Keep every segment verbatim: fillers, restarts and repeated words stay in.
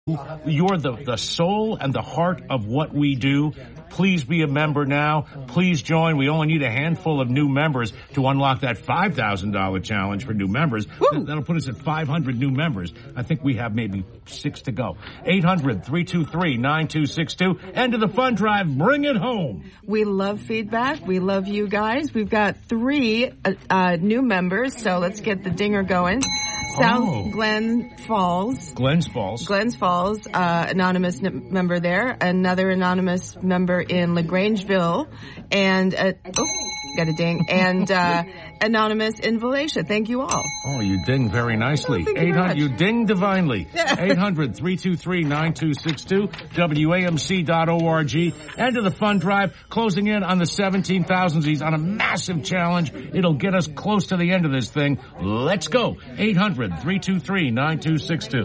You're the, the soul and the heart of what we do. Please be a member now. Please join. We only need a handful of new members to unlock that five thousand dollars challenge for new members. Woo! That'll put us at five hundred new members. I think we have maybe six to go. eight hundred, three two three, nine two six two. End of the fund drive. Bring it home. We love feedback. We love you guys. We've got three uh, uh, new members, so let's get the dinger going. South oh. Glen Falls. Glens Falls. Glens Falls, uh, anonymous n- member there. Another anonymous member in LaGrangeville. And, uh, oh, got a ding. And, uh, anonymous in Valatia. Thank you all. Oh, you ding very nicely. Oh, eight hundred, you, you ding divinely. eight hundred, three two three, nine two six two, W A M C dot org. End of the fund drive, closing in on the seventeen thousand. He's on a massive challenge. It'll get us close to the end of this thing. Let's go. eight hundred, three two three, nine two six two.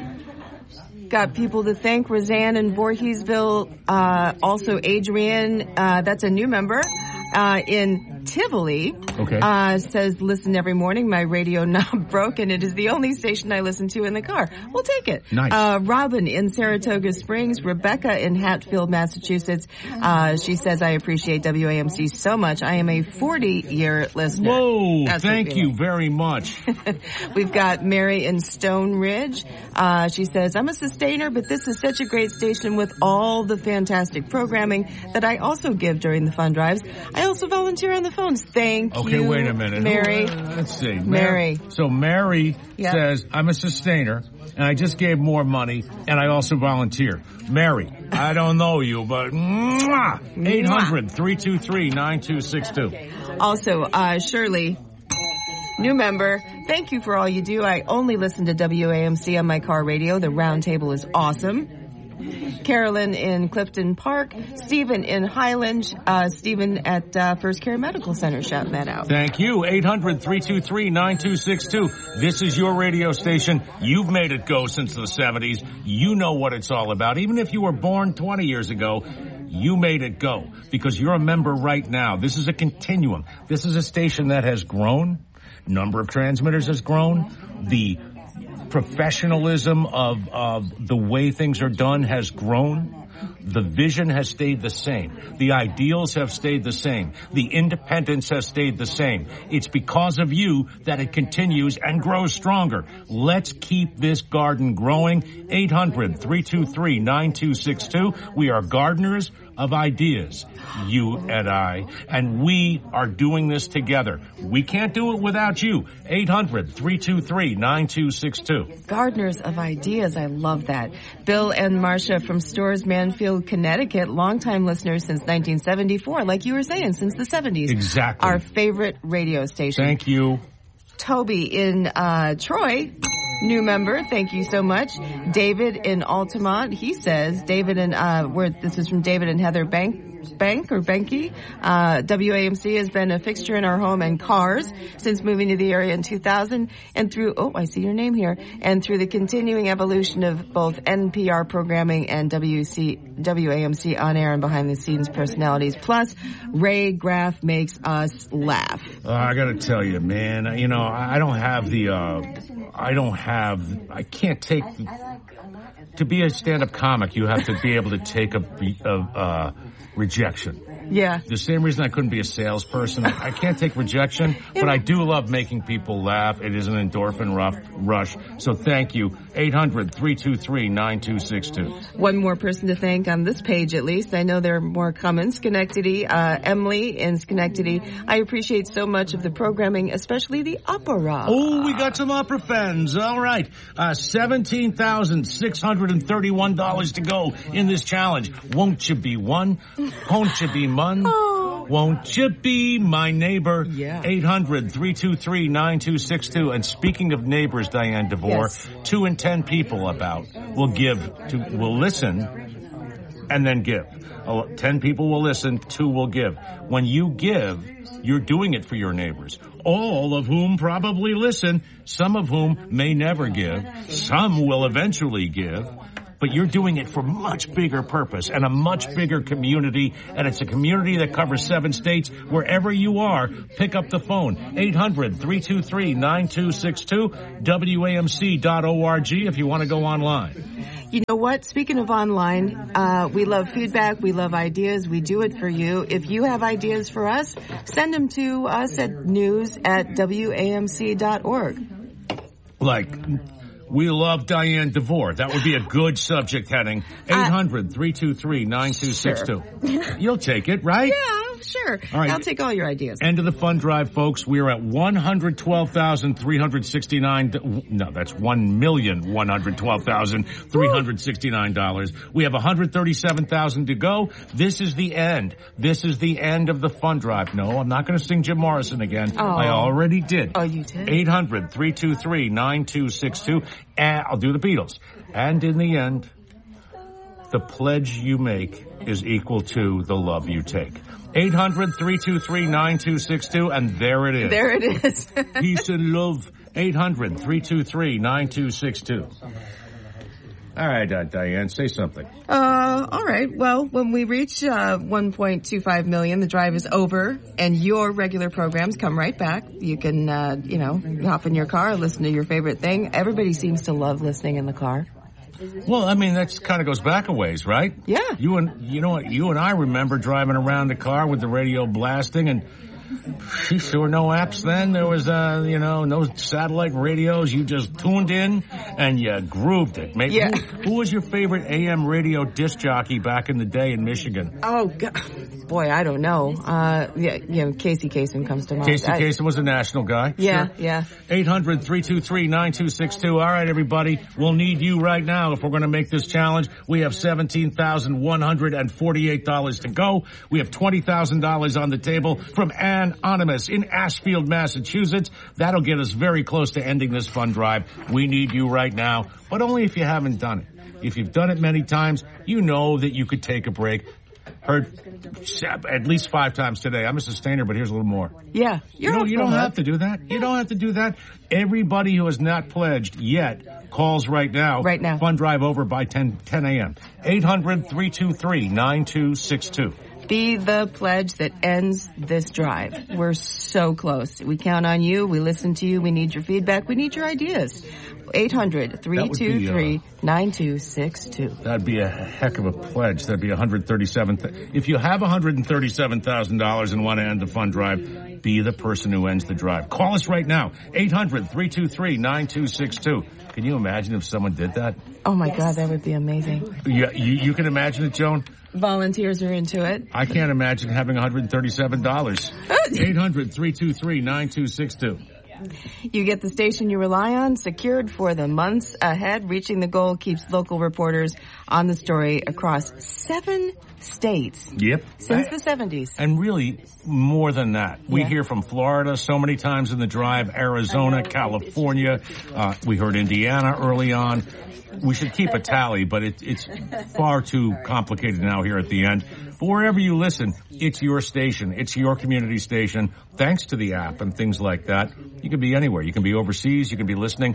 Got people to thank. Roseanne in Voorheesville. Uh, also Adrian, uh, that's a new member. Uh, in Tivoli, okay. uh, says, listen every morning, my radio knob broke and it is the only station I listen to in the car. We'll take it. Nice. Uh, Robin in Saratoga Springs, Rebecca in Hatfield, Massachusetts, uh, she says, I appreciate W A M C so much. I am a forty-year listener. Whoa, That's thank you very much. We've got Mary in Stone Ridge. Uh, she says, I'm a sustainer, but this is such a great station with all the fantastic programming that I also give during the fund drives. I also volunteer on the phones. Thank okay, you. Okay, wait a minute. Mary. Uh, let's see. Mary. So Mary yep. says, I'm a sustainer, and I just gave more money, and I also volunteer. Mary, I don't know you, but mwah, eight hundred, three two three, nine two six two. Also, uh, Shirley, new member, thank you for all you do. I only listen to W A M C on my car radio. The round table is awesome. Carolyn in Clifton Park, Stephen in Highland, uh, Stephen at uh, First Care Medical Center shouting that out. Thank you. eight hundred, three two three, nine two six two. This is your radio station. You've made it go since the seventies. You know what it's all about. Even if you were born twenty years ago, you made it go because you're a member right now. This is a continuum. This is a station that has grown. Number of transmitters has grown. The professionalism of, of the way things are done has grown. The vision has stayed the same. The ideals have stayed the same. The independence has stayed the same. It's because of you that it continues and grows stronger. Let's keep this garden growing. eight hundred, three two three, nine two six two. We are gardeners of ideas, you and I, and we are doing this together. We can't do it without you. eight hundred, three two three, nine two six two. Gardeners of ideas, I love that. Bill and Marcia from Storrs, Manfield, Connecticut, longtime listeners since nineteen seventy-four, like you were saying, since the seventies. Exactly. Our favorite radio station. Thank you. Toby in uh Troy, new member, thank you so much. David in Altamont, he says, David and, uh, where, this is from David and Heather Bank, Bank or Banky. Uh, W A M C has been a fixture in our home and cars since moving to the area in two thousand and through, oh, I see your name here, and through the continuing evolution of both N P R programming and W C, W A M C on air and behind the scenes personalities. Plus, Ray Graff makes us laugh. Uh, I gotta tell you, man, you know, I don't have the, uh, I don't have, I can't take, to be a stand-up comic, you have to be able to take a, a uh, rejection. Yeah. The same reason I couldn't be a salesperson. I can't take rejection, but I do love making people laugh. It is an endorphin rough rush. So thank you. eight hundred, three two three, nine two six two. One more person to thank on this page, at least. I know there are more coming. Schenectady, uh, Emily in Schenectady. I appreciate so much of the programming, especially the opera. Oh, we got some opera fans. All right. Uh, seventeen thousand six hundred thirty-one dollars to go in this challenge. Won't you be one? Won't you be one? Oh. Won't you be my neighbor? Yeah. eight hundred, three two three, nine two six two. And speaking of neighbors, Diane DeVore, yes. two in ten people about will give to, will listen and then give. Uh, ten people will listen, two will give. When you give, you're doing it for your neighbors, all of whom probably listen, some of whom may never give, some will eventually give. but you're doing it for much bigger purpose and a much bigger community, and it's a community that covers seven states. Wherever you are, pick up the phone, eight hundred, three two three, nine two six two, W A M C dot org if you want to go online. You know what? Speaking of online, uh, we love feedback. We love ideas. We do it for you. If you have ideas for us, send them to us at news at W A M C dot org. Like, we love Diane DeVore. That would be a good subject heading. eight hundred, three two three, nine two six two. Sure. You'll take it, right? Yeah, sure. All right. I'll take all your ideas. End of the fund drive, folks. We're at one hundred twelve thousand, three hundred sixty-nine. No, that's one million, one hundred twelve thousand, three hundred sixty-nine dollars. We have one hundred thirty-seven thousand to go. This is the end. This is the end of the fund drive. No, I'm not going to sing Jim Morrison again. Oh. I already did. Oh, you did? eight hundred, three two three, nine two six two. And I'll do the Beatles. And in the end, the pledge you make is equal to the love you take. eight hundred, three two three, nine two six two, and there it is. There it is. Peace and love. eight hundred, three two three, nine two six two. All right, uh, Diane, say something. Uh, all right. Well, when we reach uh, one point two five million, the drive is over, and your regular programs come right back. You can, uh, you know, hop in your car, listen to your favorite thing. Everybody seems to love listening in the car. Well, I mean, that kind of goes back a ways, right? Yeah. You and you know what? You and I remember driving around the car with the radio blasting, and there were no apps then. There was, uh, you know, no satellite radios. You just tuned in and you grooved it. Maybe, yeah. Who, who was your favorite A M radio disc jockey back in the day in Michigan? Oh, God. Boy, I don't know. Uh, yeah, you know, Casey Kasem comes to mind. Casey Kasem was a national guy. Yeah, sure. yeah. eight hundred, three two three, nine two six two. All right, everybody. We'll need you right now if we're going to make this challenge. We have seventeen thousand one hundred forty-eight dollars to go. We have twenty thousand dollars on the table from Anonymous in Ashfield, Massachusetts. That'll get us very close to ending this fund drive. We need you right now, but only if you haven't done it. If you've done it many times, you know that you could take a break. Heard at least five times today. I'm a sustainer, but here's a little more. Yeah. You're you, know, you don't have to do that. You don't have to do that. Everybody who has not pledged yet calls right now. Right now. Fund drive over by ten a.m. eight hundred, three two three, nine two six two. Be the pledge that ends this drive. We're so close. We count on you. We listen to you. We need your feedback. We need your ideas. eight hundred, three two three, nine two six two. That'd be a heck of a pledge. That'd be one hundred thirty-seven. Th- if you have one hundred thirty-seven thousand dollars and want to end the fund drive, be the person who ends the drive. Call us right now. eight hundred, three two three, nine two six two. Can you imagine if someone did that? Oh, my yes. God, that would be amazing. Yeah, you, you can imagine it, Joan? Volunteers are into it. I can't imagine having one hundred thirty-seven dollars. eight hundred, three two three, nine two six two. You get the station you rely on secured for the months ahead. Reaching the goal keeps local reporters on the story across seven states. Yep. Since the seventies. And really, more than that. We yeah. hear from Florida so many times in the drive, Arizona, California. Uh, we heard Indiana early on. We should keep a tally, but it, it's far too complicated now here at the end. But wherever you listen, it's your station. It's your community station. Thanks to the app and things like that. You can be anywhere. You can be overseas. You can be listening.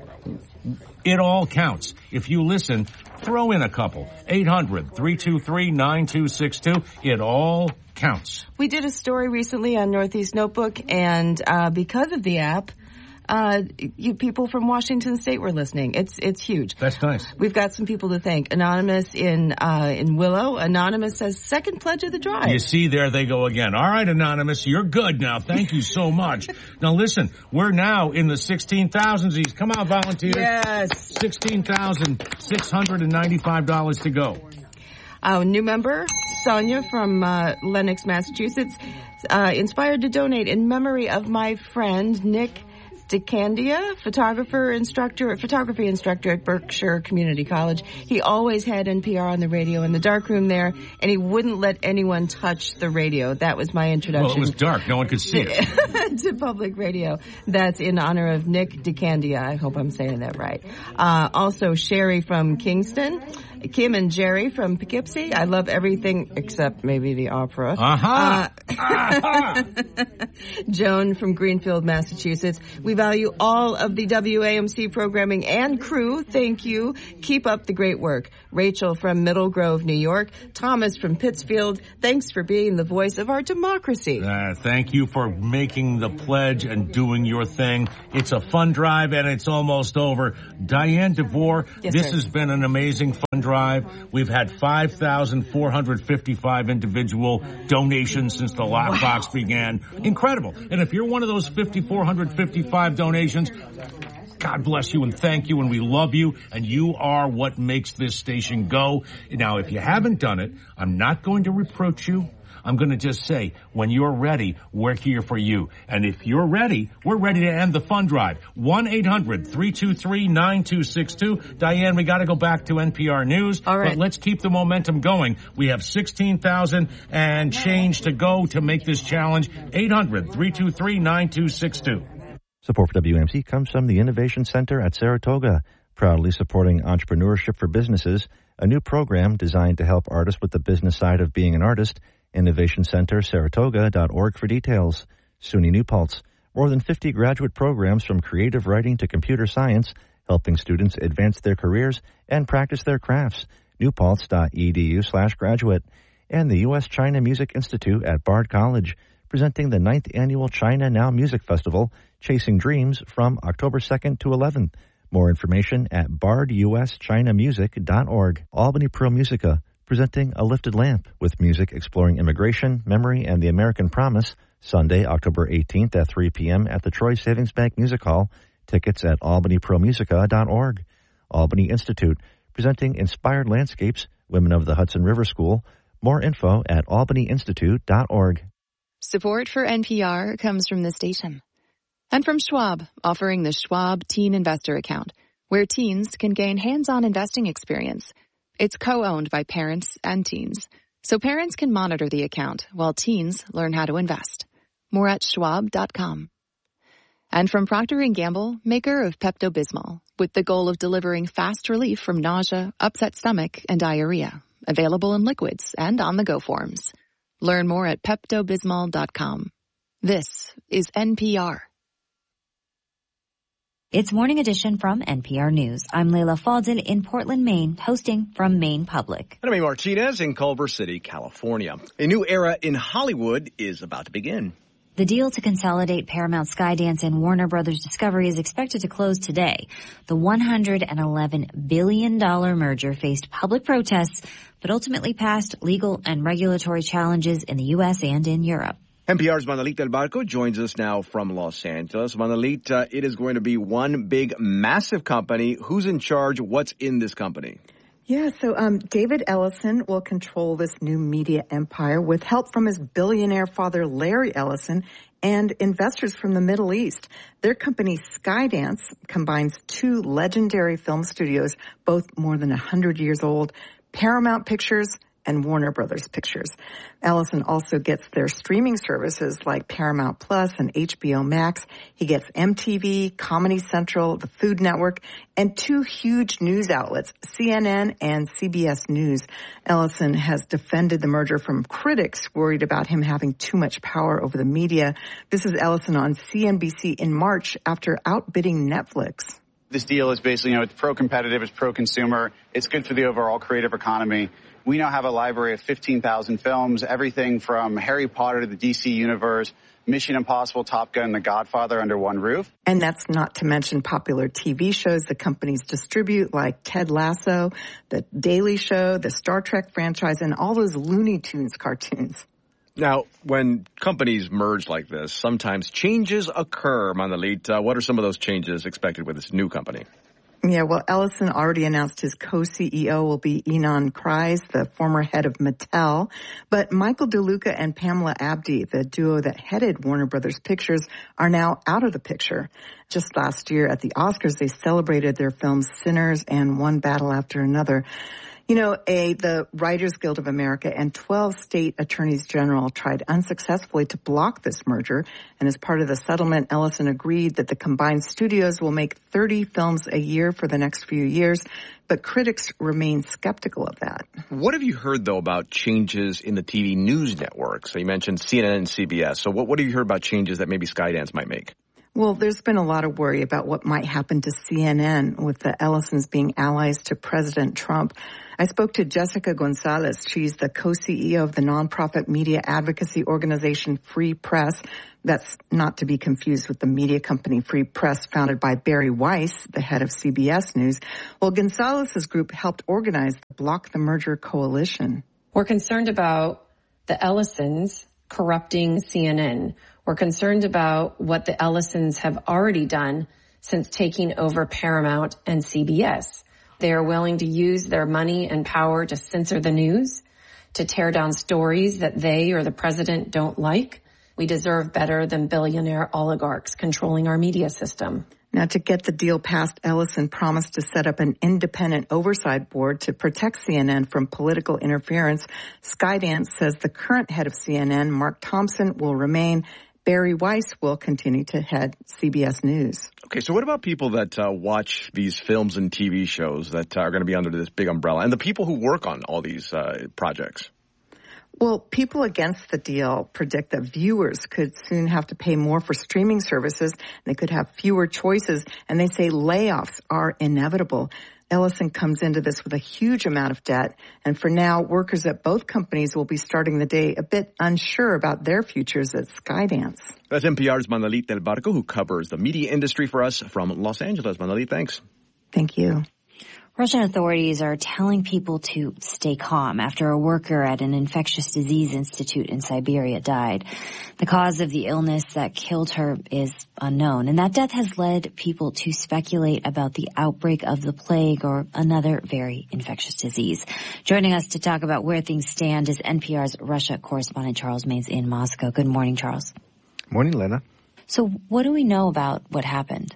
It all counts. If you listen, throw in a couple. eight hundred, three two three, nine two six two. It all counts. We did a story recently on Northeast Notebook, and uh because of the app, Uh, you people from Washington State were listening. It's it's huge. That's nice. We've got some people to thank. Anonymous in uh in Willow. Anonymous says second pledge of the drive. You see, there they go again. All right, Anonymous, you're good now. Thank you so much. Now listen, we're now in the sixteen thousands. Come on, volunteers. Yes. sixteen thousand six hundred ninety-five dollars to go. Our new member, Sonia from uh, Lenox, Massachusetts, uh, inspired to donate in memory of my friend Nick DeCandia, photographer instructor, photography instructor at Berkshire Community College. He always had N P R on the radio in the dark room there, and he wouldn't let anyone touch the radio. That was my introduction. Well, it was dark. No one could see it. To public radio. That's in honor of Nick DeCandia. I hope I'm saying that right. Uh, also, Sherry from Kingston. Kim and Jerry from Poughkeepsie. I love everything except maybe the opera. Uh-huh. Uh, uh-huh. Joan from Greenfield, Massachusetts. We value all of the W A M C programming and crew. Thank you. Keep up the great work. Rachel from Middle Grove, New York. Thomas from Pittsfield. Thanks for being the voice of our democracy. Uh, thank you for making the pledge and doing your thing. It's a fun drive and it's almost over. Diane DeVore, yes, this sir. has been an amazing fun drive. We've had five thousand four hundred fifty-five individual donations since the lockbox wow. began. Incredible. And if you're one of those five thousand four hundred fifty-five donations, God bless you and thank you and we love you and you are what makes this station go. Now, if you haven't done it, I'm not going to reproach you. I'm going to just say, when you're ready, we're here for you. And if you're ready, we're ready to end the fun drive. one eight hundred three two three nine two six two. Diane, we got to go back to N P R News. All right. But let's keep the momentum going. We have sixteen thousand and change to go to make this challenge. eight hundred three two three nine two six two. Support for W A M C comes from the Innovation Center at Saratoga, proudly supporting entrepreneurship for businesses, a new program designed to help artists with the business side of being an artist. Innovation Center, Saratoga dot org for details. SUNY New Paltz, more than fifty graduate programs from creative writing to computer science, helping students advance their careers and practice their crafts. new paltz dot e d u slash graduate. And the U S China Music Institute at Bard College, presenting the ninth annual China Now Music Festival, Chasing Dreams, from October second to eleventh. More information at bard u s china music dot org. Albany Pro Musica, presenting A Lifted Lamp, with music exploring immigration, memory, and the American promise, Sunday, October eighteenth at three p.m. at the Troy Savings Bank Music Hall. Tickets at albany pro musica dot org. Albany Institute, presenting Inspired Landscapes, Women of the Hudson River School. More info at albany institute dot org. Support for N P R comes from the station. And from Schwab, offering the Schwab Teen Investor Account, where teens can gain hands-on investing experience. It's co-owned by parents and teens, so parents can monitor the account while teens learn how to invest. More at schwab dot com. And from Procter and Gamble, maker of Pepto-Bismol, with the goal of delivering fast relief from nausea, upset stomach, and diarrhea. Available in liquids and on-the-go forms. Learn more at pepto bismol dot com. This is N P R. It's Morning Edition from N P R News. I'm Layla Faldin in Portland, Maine, hosting from Maine Public. And I'm Martinez in Culver City, California. A new era in Hollywood is about to begin. The deal to consolidate Paramount, Skydance, and Warner Brothers Discovery is expected to close today. The one hundred eleven billion dollars merger faced public protests, but ultimately passed legal and regulatory challenges in the U S and in Europe. N P R's Manolita Del Barco joins us now from Los Angeles. Manolita, it is going to be one big, massive company. Who's in charge? What's in this company? Yeah, so um, David Ellison will control this new media empire with help from his billionaire father, Larry Ellison, and investors from the Middle East. Their company, Skydance, combines two legendary film studios, both more than one hundred years old, Paramount Pictures and Warner Brothers Pictures. Ellison also gets their streaming services like Paramount Plus and H B O Max. He gets M T V, Comedy Central, the Food Network, and two huge news outlets, C N N and C B S News. Ellison has defended the merger from critics worried about him having too much power over the media. This is Ellison on C N B C in March after outbidding Netflix. This deal is basically, you know, it's pro-competitive, it's pro-consumer, it's good for the overall creative economy. We now have a library of fifteen thousand films, everything from Harry Potter to the D C Universe, Mission Impossible, Top Gun, and The Godfather under one roof. And that's not to mention popular T V shows the companies distribute, like Ted Lasso, The Daily Show, the Star Trek franchise, and all those Looney Tunes cartoons. Now, when companies merge like this, sometimes changes occur, Manolita. What are some of those changes expected with this new company? Yeah, well, Ellison already announced his co-C E O will be Ynon Kreiz, the former head of Mattel. But Michael DeLuca and Pamela Abdy, the duo that headed Warner Brothers Pictures, are now out of the picture. Just last year at the Oscars, they celebrated their films Sinners and One Battle After Another. You know, a the Writers Guild of America and twelve state attorneys general tried unsuccessfully to block this merger. And as part of the settlement, Ellison agreed that the combined studios will make thirty films a year for the next few years. But critics remain skeptical of that. What have you heard, though, about changes in the T V news networks? So you mentioned C N N and C B S. So what, what have you heard about changes that maybe Skydance might make? Well, there's been a lot of worry about what might happen to C N N with the Ellisons being allies to President Trump. I spoke to Jessica Gonzalez. She's the co-C E O of the nonprofit media advocacy organization Free Press. That's not to be confused with the media company Free Press, founded by Barry Weiss, the head of C B S News. Well, Gonzalez's group helped organize the Block the Merger Coalition. We're concerned about the Ellisons corrupting C N N. We're concerned about what the Ellisons have already done since taking over Paramount and C B S. They are willing to use their money and power to censor the news, to tear down stories that they or the president don't like. We deserve better than billionaire oligarchs controlling our media system. Now, to get the deal passed, Ellison promised to set up an independent oversight board to protect C N N from political interference. Skydance says the current head of C N N, Mark Thompson, will remain. Barry Weiss will continue to head C B S News. Okay, so what about people that uh, watch these films and T V shows that uh, are going to be under this big umbrella, and the people who work on all these uh, projects? Well, people against the deal predict that viewers could soon have to pay more for streaming services. They could have fewer choices, and they say layoffs are inevitable. Ellison comes into this with a huge amount of debt, and for now, workers at both companies will be starting the day a bit unsure about their futures at Skydance. That's N P R's Manalit Del Barco, who covers the media industry for us from Los Angeles. Manalit, thanks. Thank you. Russian authorities are telling people to stay calm after a worker at an infectious disease institute in Siberia died. The cause of the illness that killed her is unknown, and that death has led people to speculate about the outbreak of the plague or another very infectious disease. Joining us to talk about where things stand is N P R's Russia correspondent Charles Maynes in Moscow. Good morning, Charles. Morning, Lena. So what do we know about what happened?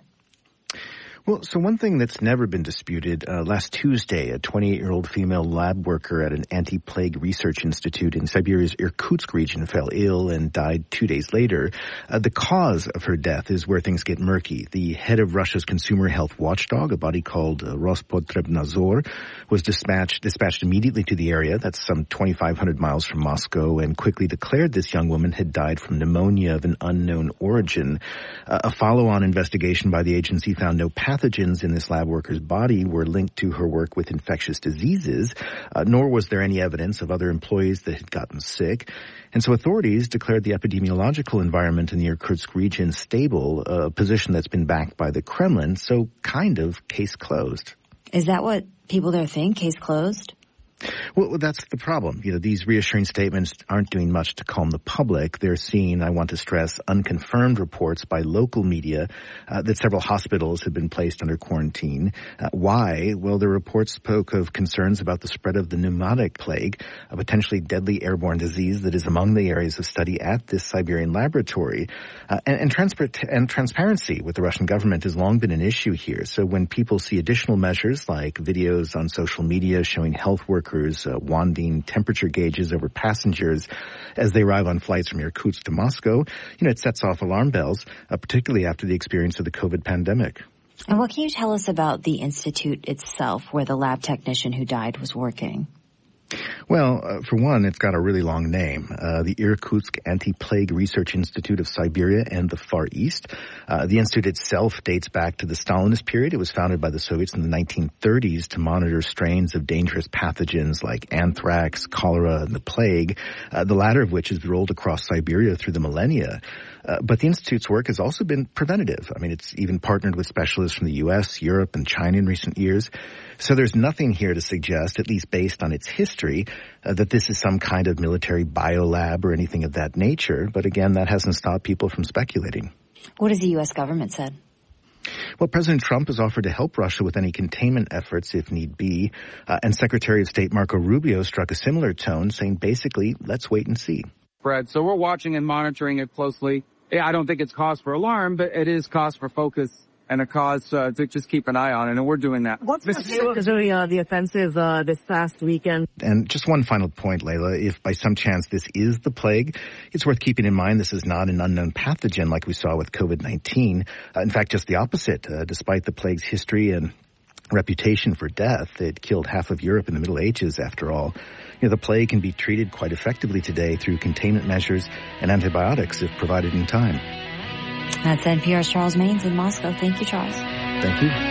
Well, so one thing that's never been disputed, uh, last Tuesday, a twenty-eight-year-old female lab worker at an anti-plague research institute in Siberia's Irkutsk region fell ill and died two days later. Uh, the cause of her death is where things get murky. The head of Russia's consumer health watchdog, a body called uh, Rospotrebnadzor, was dispatched, dispatched immediately to the area. That's some twenty-five hundred miles from Moscow, and quickly declared this young woman had died from pneumonia of an unknown origin. Uh, a follow-on investigation by the agency found no pathogens in this lab worker's body were linked to her work with infectious diseases, uh, nor was there any evidence of other employees that had gotten sick. And so authorities declared the epidemiological environment in the Irkutsk region stable, a position that's been backed by the Kremlin, so kind of case closed. Is that what people there think, case closed? Well, that's the problem. You know, these reassuring statements aren't doing much to calm the public. They're seeing, I want to stress, unconfirmed reports by local media uh, that several hospitals have been placed under quarantine. Uh, why? Well, the reports spoke of concerns about the spread of the pneumotic plague, a potentially deadly airborne disease that is among the areas of study at this Siberian laboratory. Uh, and, and, transpar- and transparency with the Russian government has long been an issue here. So when people see additional measures like videos on social media showing health workers Uh, wanding temperature gauges over passengers as they arrive on flights from Irkutsk to Moscow, you know, it sets off alarm bells, uh, particularly after the experience of the COVID pandemic. And what can you tell us about the institute itself where the lab technician who died was working? Well, uh, for one, it's got a really long name, uh, the Irkutsk Anti-Plague Research Institute of Siberia and the Far East. Uh, the institute itself dates back to the Stalinist period. It was founded by the Soviets in the nineteen thirties to monitor strains of dangerous pathogens like anthrax, cholera, and the plague, uh, the latter of which has rolled across Siberia through the millennia. Uh, but the Institute's work has also been preventative. I mean, it's even partnered with specialists from the U S, Europe, and China in recent years. So there's nothing here to suggest, at least based on its history, uh, that this is some kind of military biolab or anything of that nature. But again, that hasn't stopped people from speculating. What has the U S government said? Well, President Trump has offered to help Russia with any containment efforts if need be. Uh, and Secretary of State Marco Rubio struck a similar tone, saying basically, let's wait and see. Brad, so we're watching and monitoring it closely. I don't think it's cause for alarm, but it is cause for focus and a cause uh, to just keep an eye on it, and we're doing that. What's the uh, the offensive uh, this past weekend? And just one final point, Layla. If by some chance this is the plague, it's worth keeping in mind this is not an unknown pathogen like we saw with COVID nineteen. Uh, in fact, just the opposite. Uh, despite the plague's history and reputation for death, it killed half of Europe in the Middle Ages, after all. You know, the plague can be treated quite effectively today through containment measures and antibiotics if provided in time. That's N P R's Charles Maynes in Moscow. Thank you, Charles. Thank you.